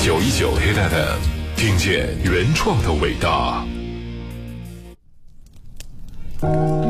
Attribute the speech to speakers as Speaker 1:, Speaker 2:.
Speaker 1: 919 Hit FM， 听见原创的伟大。